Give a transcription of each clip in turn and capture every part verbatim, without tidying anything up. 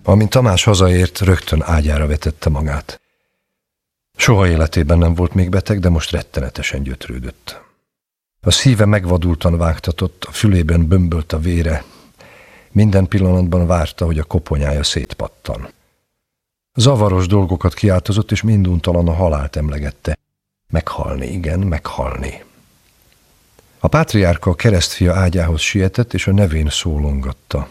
Amint Tamás hazaért, rögtön ágyára vetette magát. Soha életében nem volt még beteg, de most rettenetesen gyötrődött. A szíve megvadultan vágtatott, a fülében bömbölt a vére. Minden pillanatban várta, hogy a koponyája szétpattan. Zavaros dolgokat kiáltozott, és minduntalan a halált emlegette. Meghalni, igen, meghalni. A pátriárka a keresztfia ágyához sietett, és a nevén szólongatta.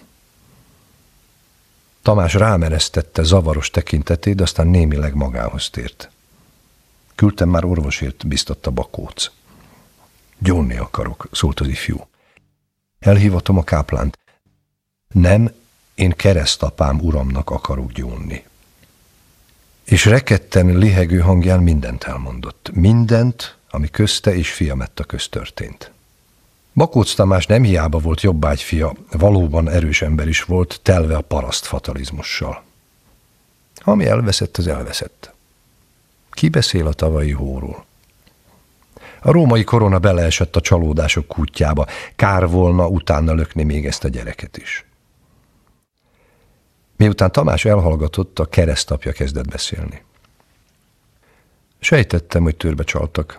Tamás rámeresztette zavaros tekintetét, de aztán némileg magához tért. Küldtem már orvosért, biztatta Bakóc. Gyónni akarok, szólt az ifjú. Elhívatom a káplánt. Nem, én keresztapám uramnak akarok gyónni. És rekedten lihegő hangján mindent elmondott. Mindent, ami közte és fia Metta közt történt. Bakóc Tamás nem hiába volt jobbágy fia, valóban erős ember is volt, telve a paraszt fatalizmussal. Ami elveszett, az elveszett. Ki beszél a tavalyi hóról? A római korona beleesett a csalódások kútjába, kár volna utána lökni még ezt a gyereket is. Miután Tamás elhallgatott, a keresztapja kezdett beszélni. Sejtettem, hogy törbe csaltak.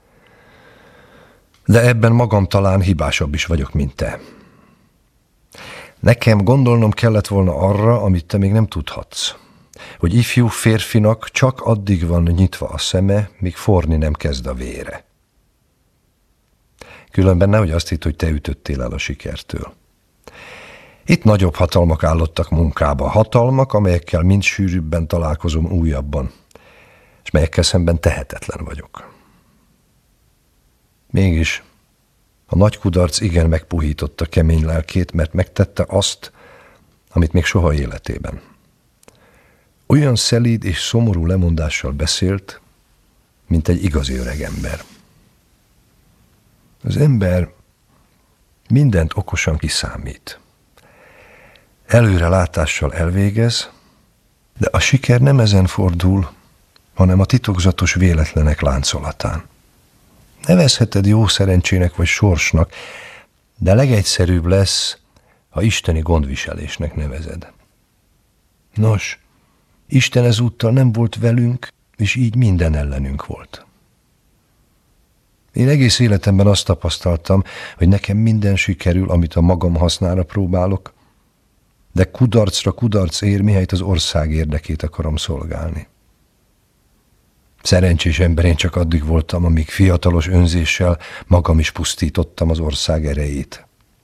De ebben magam talán hibásabb is vagyok, mint te. Nekem gondolnom kellett volna arra, amit te még nem tudhatsz. Hogy ifjú férfinak csak addig van nyitva a szeme, míg forni nem kezd a vére. Különben nehogy azt hitt, hogy te ütöttél el a sikertől. Itt nagyobb hatalmak állottak munkába. Hatalmak, amelyekkel mind sűrűbben találkozom újabban, és melyekkel szemben tehetetlen vagyok. Mégis a nagy kudarc igen megpuhította kemény lelkét, mert megtette azt, amit még soha életében. Olyan szelíd és szomorú lemondással beszélt, mint egy igazi öregember. Az ember mindent okosan kiszámít. Előre látással elvégez, de a siker nem ezen fordul, hanem a titokzatos véletlenek láncolatán. Nevezheted jó szerencsének vagy sorsnak, de legegyszerűbb lesz, ha isteni gondviselésnek nevezed. Nos, Isten ezúttal nem volt velünk, és így minden ellenünk volt. Én egész életemben azt tapasztaltam, hogy nekem minden sikerül, amit a magam hasznára próbálok, de kudarcra kudarc ér, mihelyt az ország érdekét akarom szolgálni. Szerencsés ember én csak addig voltam, amíg fiatalos önzéssel magam is pusztítottam az ország erejét.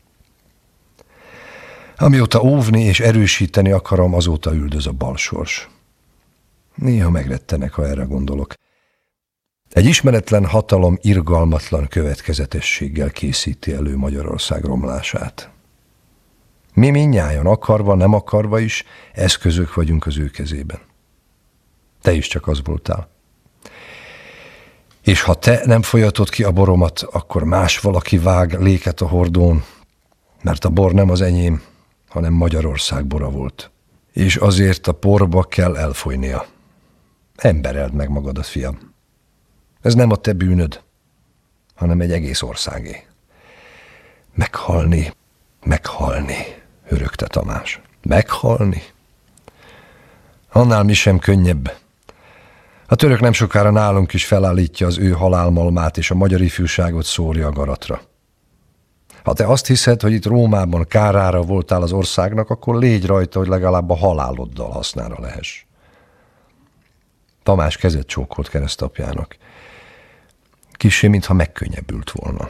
Amióta óvni és erősíteni akarom, azóta üldöz a balsors. Néha megrettenek, ha erre gondolok. Egy ismeretlen hatalom irgalmatlan következetességgel készíti elő Magyarország romlását. Mi mindnyájan akarva, nem akarva is eszközök vagyunk az ő kezében. Te is csak az voltál. És ha te nem folyatod ki a boromat, akkor más valaki vág léket a hordón, mert a bor nem az enyém, hanem Magyarország bora volt. És azért a porba kell elfolynia. Embereld meg magadat, fiam. Ez nem a te bűnöd, hanem egy egész országé. Meghalni, meghalni, hörögte Tamás. Meghalni? Annál mi sem könnyebb. A török nem sokára nálunk is felállítja az ő halálmalmát, és a magyar ifjúságot szórja a garatra. Ha te azt hiszed, hogy itt Rómában kárára voltál az országnak, akkor légy rajta, hogy legalább a haláloddal hasznára lehess. Tamás kezet csókolt keresztapjának. Kissé, mintha megkönnyebbült volna.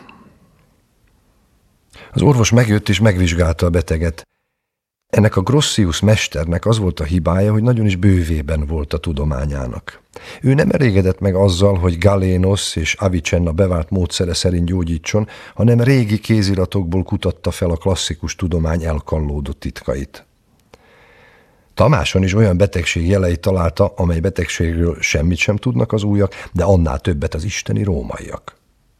Az orvos megjött és megvizsgálta a beteget. Ennek a Grossius mesternek az volt a hibája, hogy nagyon is bővében volt a tudományának. Ő nem elégedett meg azzal, hogy Galénosz és Avicenna bevált módszere szerint gyógyítson, hanem régi kéziratokból kutatta fel a klasszikus tudomány elkallódott titkait. Tamáson is olyan betegség jeleit találta, amely betegségről semmit sem tudnak az újak, de annál többet az isteni rómaiak.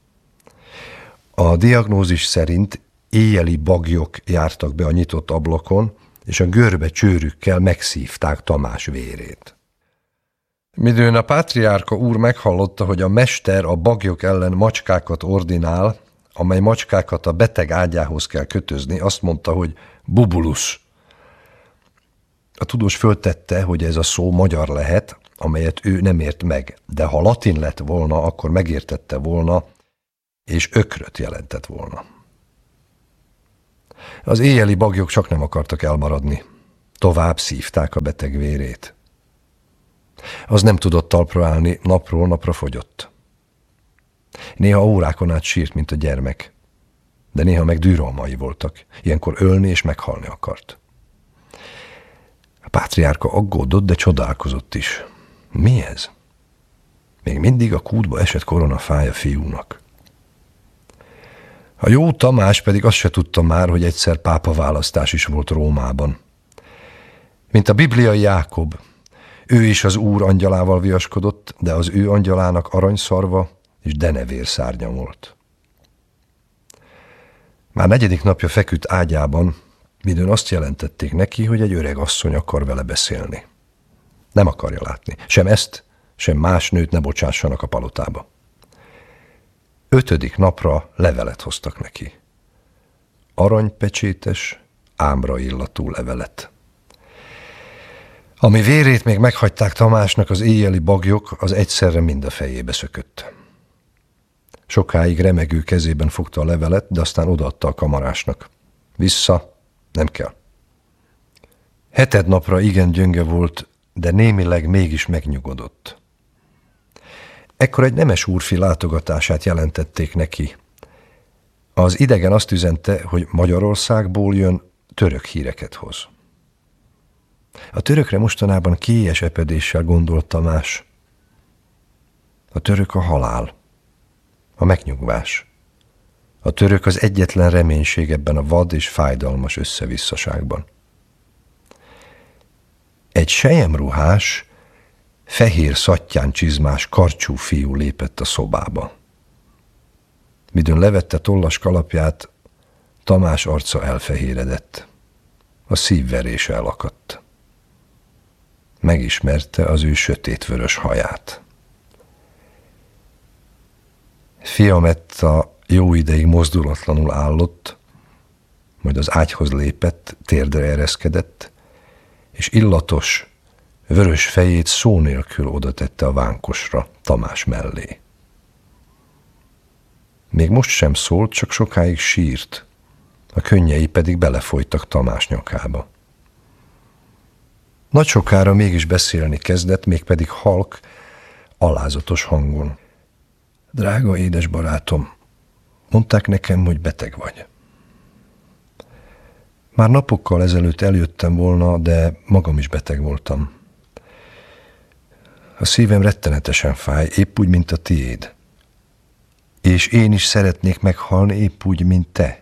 A diagnózis szerint éjjeli bagyok jártak be a nyitott ablakon, és a görbe csőrükkel megszívták Tamás vérét. Midőn a pátriárka úr meghallotta, hogy a mester a bagyok ellen macskákat ordinál, amely macskákat a beteg ágyához kell kötözni, azt mondta, hogy bubulus. A tudós föltette, hogy ez a szó magyar lehet, amelyet ő nem ért meg, de ha latin lett volna, akkor megértette volna, és ökröt jelentett volna. Az éjjeli baglyok csak nem akartak elmaradni. Tovább szívták a beteg vérét. Az nem tudott talpra állni, napról napra fogyott. Néha órákon át sírt, mint a gyermek, de néha meg dűrolmai voltak. Ilyenkor ölni és meghalni akart. A pátriárka aggódott, de csodálkozott is. Mi ez? Még mindig a kútba esett koronafája fiúnak. A jó Tamás pedig azt se tudta már, hogy egyszer pápa választás is volt Rómában. Mint a bibliai Jákob, ő is az Úr angyalával viaskodott, de az ő angyalának aranyszarva és denevér szárnya volt. Már negyedik napja feküdt ágyában, midőn azt jelentették neki, hogy egy öreg asszony akar vele beszélni. Nem akarja látni. Sem ezt, sem más nőt ne bocsássanak a palotába. Ötödik napra levelet hoztak neki. Aranypecsétes, ámra illatú levelet. Ami vérét még meghagyták Tamásnak az éjjeli baglyok, az egyszerre mind a fejébe szökött. Sokáig remegő kezében fogta a levelet, de aztán odaadta a kamarásnak. Vissza, nem kell. Heted napra igen gyönge volt, de némileg mégis megnyugodott. Ekkor egy nemes úrfi látogatását jelentették neki. Az idegen azt üzente, hogy Magyarországból jön, török híreket hoz. A törökre mostanában kélyes epedéssel gondolt Tamás. A török a halál, a megnyugvás. A török az egyetlen reménység ebben a vad és fájdalmas összevisszaságban. Egy selyemruhás, fehér szattyán csizmás, karcsú fiú lépett a szobába. Midőn levette tollas kalapját, Tamás arca elfehéredett. A szívverése elakadt. Megismerte az ő sötétvörös haját. Fiametta jó ideig mozdulatlanul állott, majd az ágyhoz lépett, térdre ereszkedett, és illatos, vörös fejét szó nélkül oda tette a vánkosra, Tamás mellé. Még most sem szólt, csak sokáig sírt, a könnyei pedig belefolytak Tamás nyakába. Nagy sokára mégis beszélni kezdett, mégpedig halk, alázatos hangon. Drága édes barátom, mondták nekem, hogy beteg vagy. Már napokkal ezelőtt eljöttem volna, de magam is beteg voltam. A szívem rettenetesen fáj, épp úgy, mint a tiéd. És én is szeretnék meghalni, épp úgy, mint te.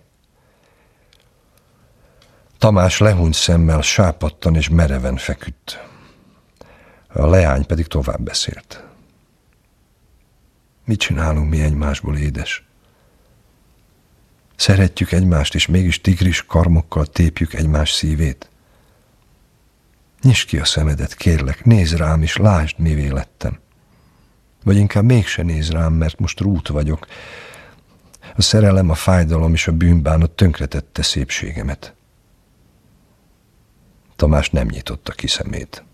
Tamás lehúnyt szemmel sápadtan és mereven feküdt. A leány pedig tovább beszélt. Mit csinálunk mi egymásból, édes? Szeretjük egymást, és mégis tigris karmokkal tépjük egymás szívét. Nyisd ki a szemedet, kérlek, nézz rám, és lásd, mivé lettem. Vagy inkább mégse nézz rám, mert most rút vagyok. A szerelem, a fájdalom és a bűnbánat tönkretette szépségemet. Tamás nem nyitotta ki szemét.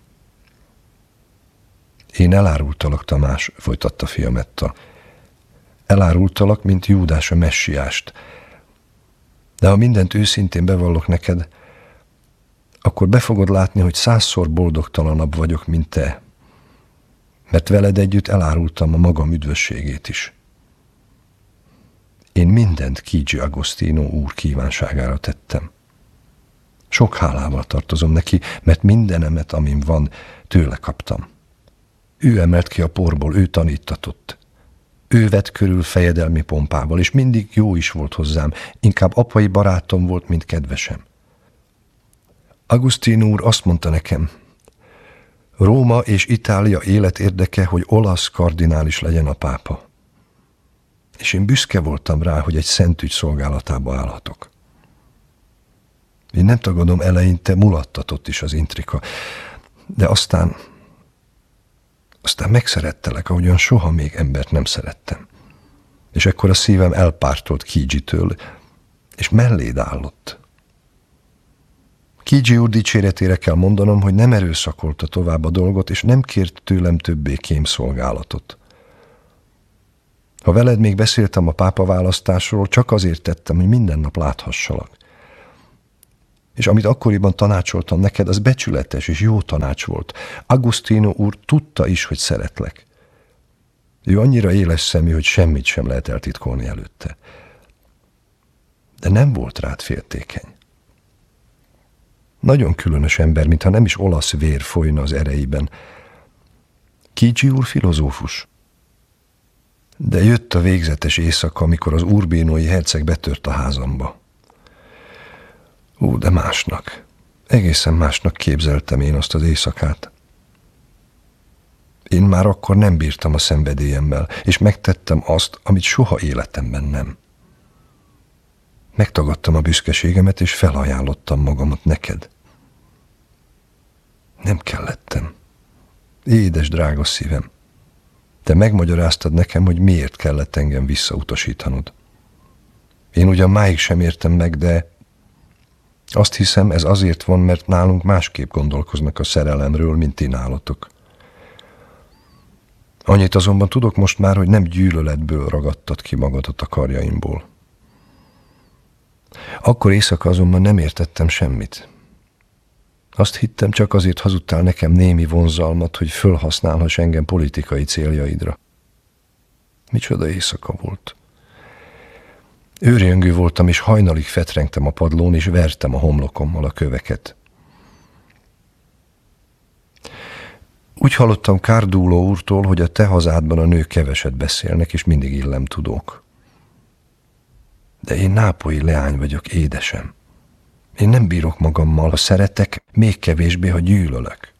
Én elárultalak, Tamás, folytatta Fiametta. Elárultalak, mint Júdás a messiást. De ha mindent őszintén bevallok neked, akkor be fogod látni, hogy százszor boldogtalanabb vagyok, mint te. Mert veled együtt elárultam a magam üdvösségét is. Én mindent Chigi Agostino úr kívánságára tettem. Sok hálával tartozom neki, mert mindenemet, amin van, tőle kaptam. Ő emelt ki a porból, ő tanítatott. Ő vett körül fejedelmi pompával, és mindig jó is volt hozzám, inkább apai barátom volt, mint kedvesem. Agostino úr azt mondta nekem, Róma és Itália élet érdeke, hogy olasz kardinális legyen a pápa. És én büszke voltam rá, hogy egy szentügy szolgálatába állhatok. Én nem tagadom, eleinte mulattatott is az intrika, de aztán, aztán megszerettelek, ahogyan soha még embert nem szerettem. És ekkor a szívem elpártolt Chigitől, és melléd állott. Kiji úr dicséretére kell mondanom, hogy nem erőszakolta tovább a dolgot, és nem kért tőlem többé kémszolgálatot. Ha veled még beszéltem a pápaválasztásról, csak azért tettem, hogy minden nap láthassalak. És amit akkoriban tanácsoltam neked, az becsületes és jó tanács volt. Agostino úr tudta is, hogy szeretlek. Ő annyira éles szemű, hogy semmit sem lehet eltitkolni előtte. De nem volt rád féltékeny. Nagyon különös ember, mintha nem is olasz vér folyna az ereiben. Kiji úr filozófus. De jött a végzetes éjszaka, amikor az urbinói herceg betört a házamba. Ú, de másnak. Egészen másnak képzeltem én azt az éjszakát. Én már akkor nem bírtam a szenvedélyemmel, és megtettem azt, amit soha életemben nem. Megtagadtam a büszkeségemet, és felajánlottam magamat neked. Nem kellettem. Édes, drága szívem. Te megmagyaráztad nekem, hogy miért kellett engem visszautasítanod. Én ugyan máig sem értem meg, de azt hiszem, ez azért van, mert nálunk másképp gondolkoznak a szerelemről, mint ti nálatok. Annyit azonban tudok most már, hogy nem gyűlöletből ragadtad ki magadat a karjaimból. Akkor éjszaka azonban nem értettem semmit. Azt hittem, csak azért hazudtál nekem némi vonzalmat, hogy fölhasználhass engem politikai céljaidra. Micsoda éjszaka volt. Őrjöngő voltam, és hajnalig fetrengtem a padlón, és vertem a homlokommal a köveket. Úgy hallottam Cardulo úrtól, hogy a te hazádban a nők keveset beszélnek, és mindig illemtudók. De én nápolyi leány vagyok, édesem. Én nem bírok magammal, ha szeretek, még kevésbé, ha gyűlölök.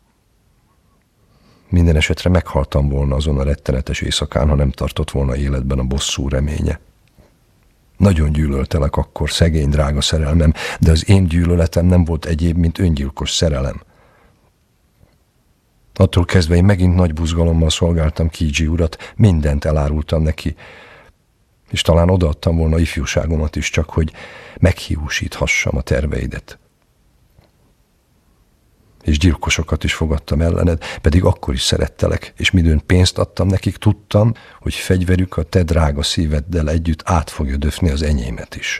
Minden esetre meghaltam volna azon a rettenetes éjszakán, ha nem tartott volna életben a bosszú reménye. Nagyon gyűlöltelek akkor, szegény, drága szerelmem, de az én gyűlöletem nem volt egyéb, mint öngyilkos szerelem. Attól kezdve én megint nagy buzgalommal szolgáltam Kiji urat, mindent elárultam neki, és talán odaadtam volna ifjúságomat is, csak hogy meghiúsíthassam a terveidet. És gyilkosokat is fogadtam ellened, pedig akkor is szerettelek, és midőn pénzt adtam nekik, tudtam, hogy fegyverük a te drága szíveddel együtt át fogja döfni az enyémet is.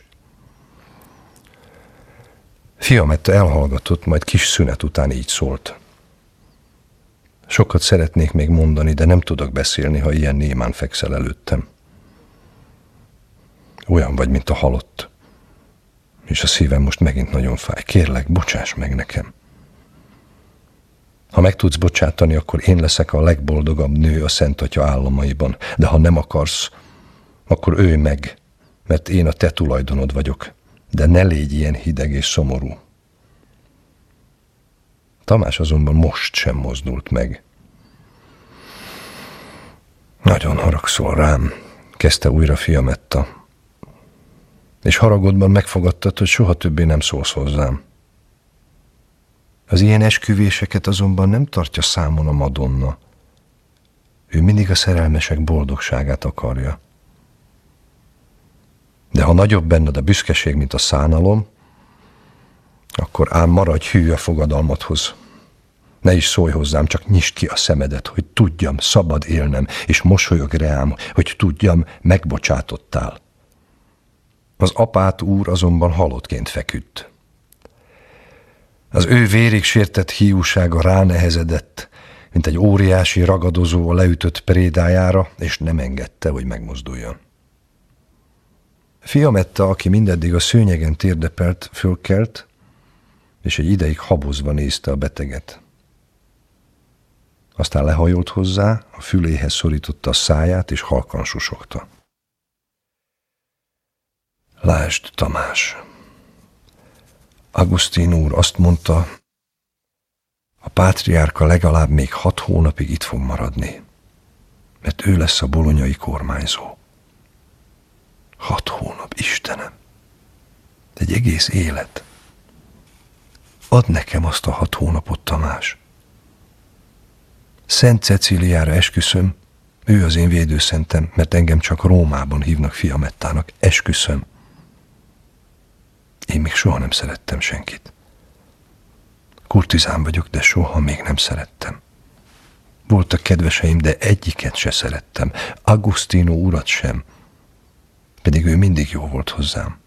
Fiametta elhallgatott, majd kis szünet után így szólt. Sokat szeretnék még mondani, de nem tudok beszélni, ha ilyen némán fekszel előttem. Olyan vagy, mint a halott. És a szívem most megint nagyon fáj. Kérlek, bocsáss meg nekem. Ha meg tudsz bocsátani, akkor én leszek a legboldogabb nő a Szent Atya államaiban. De ha nem akarsz, akkor ölj meg, mert én a te tulajdonod vagyok. De ne légy ilyen hideg és szomorú. Tamás azonban most sem mozdult meg. Nagyon haragszol rám, kezdte újra Fiametta. És haragodban megfogadtad, hogy soha többé nem szólsz hozzám. Az ilyen esküvéseket azonban nem tartja számon a Madonna. Ő mindig a szerelmesek boldogságát akarja. De ha nagyobb benned a büszkeség, mint a szánalom, akkor ám maradj hű a fogadalmadhoz. Ne is szólj hozzám, csak nyisd ki a szemedet, hogy tudjam, szabad élnem, és mosolyog reám, hogy tudjam, megbocsátottál. Az apát úr azonban halottként feküdt. Az ő vérig sértett hiúsága ránehezedett, mint egy óriási ragadozó a leütött prédájára, és nem engedte, hogy megmozduljon. Fiametta, aki mindeddig a szőnyegen térdepelt, fölkelt, és egy ideig habozva nézte a beteget. Aztán lehajolt hozzá, a füléhez szorította a száját, és halkan susogta. Lásd, Tamás, Agustin úr azt mondta, a pátriárka legalább még hat hónapig itt fog maradni, mert ő lesz a bolonyai kormányzó. Hat hónap, Istenem! Egy egész élet. Add nekem azt a hat hónapot, Tamás. Szent Cecíliára esküszöm, ő az én védőszentem, mert engem csak Rómában hívnak Fiamettának. Esküszöm. Én még soha nem szerettem senkit. Kurtizán vagyok, de soha még nem szerettem. Voltak kedveseim, de egyiket se szerettem. Agostino urat sem. Pedig ő mindig jó volt hozzám.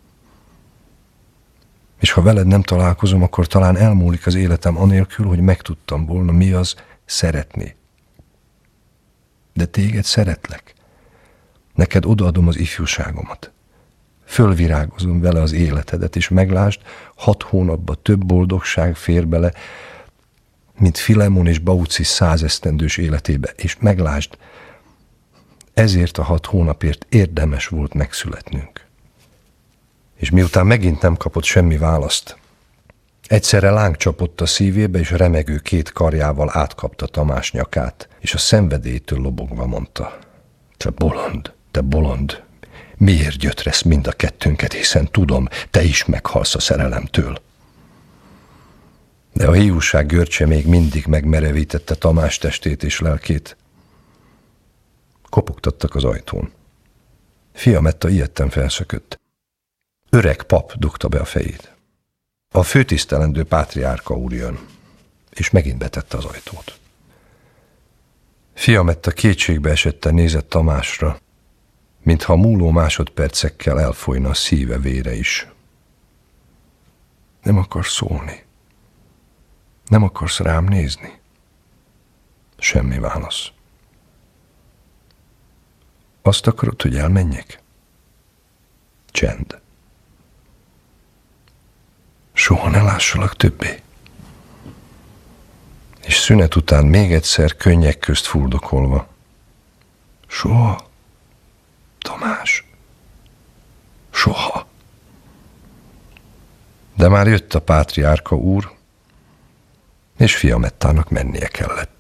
És ha veled nem találkozom, akkor talán elmúlik az életem anélkül, hogy megtudtam volna, mi az szeretni. De téged szeretlek. Neked odaadom az ifjúságomat. Fölvirágozom vele az életedet, és meglásd, hat hónapba több boldogság fér bele, mint Filemon és Baucis százesztendős életébe, és meglásd, ezért a hat hónapért érdemes volt megszületnünk. És miután megint nem kapott semmi választ, egyszerre láng csapott a szívébe, és remegő két karjával átkapta Tamás nyakát, és a szenvedélytől lobogva mondta: te bolond, te bolond, miért gyötresz mind a kettőnket, hiszen tudom, te is meghalsz a szerelemtől. De a hiúság görcse még mindig megmerevítette Tamás testét és lelkét. Kopogtattak az ajtón. Fiametta ijedten felszökött. Öreg pap dugta be a fejét. A főtisztelendő pátriárka úr jön, és megint betette az ajtót. Fiametta kétségbe esetten nézett Tamásra, mintha a múló másodpercekkel elfolyna a szíve vére is. Nem akarsz szólni? Nem akarsz rám nézni? Semmi válasz. Azt akarod, hogy elmenjek? Csend. Soha ne lássalak többé. És szünet után még egyszer könnyek közt fuldokolva. Soha, Tamás, soha. De már jött a pátriárka úr, és Fiamettának mennie kellett.